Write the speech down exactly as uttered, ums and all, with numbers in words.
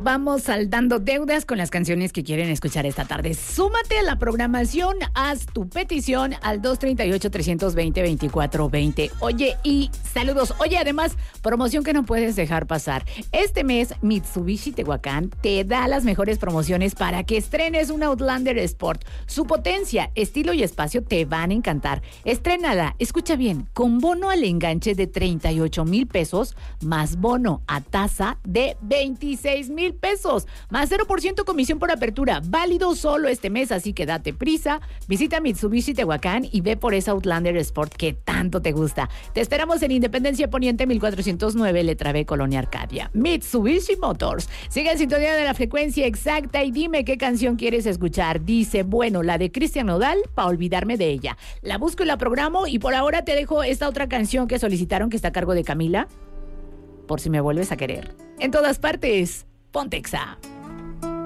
vamos saldando deudas con las canciones que quieren escuchar esta tarde. Súmate a la programación, haz tu petición al dos tres ocho, tres dos cero, veinticuatro veinte. Oye, y saludos. Oye, además, promoción que no puedes dejar pasar. Este mes, Mitsubishi Tehuacán te da las mejores promociones para que estrenes un Outlander Sport. Su potencia, estilo y espacio te van a encantar. Estrénala, escucha bien, con bono al enganche de treinta y ocho mil pesos, más bono a tasa de veintiséis mil pesos, más cero por ciento comisión por apertura, válido solo este mes, así que date prisa, visita Mitsubishi Tehuacán y ve por esa Outlander Sport que tanto te gusta. Te esperamos en Independencia Poniente mil cuatrocientos nueve, letra B, Colonia Arcadia. Mitsubishi Motors. Sigue en sintonía de la frecuencia exacta y dime qué canción quieres escuchar. Dice, bueno, la de Cristian Nodal, pa' olvidarme de ella. La busco y la programo y por ahora te dejo esta otra canción que solicitaron, que está a cargo de Camila, por si me vuelves a querer. En todas partes, Pontexa.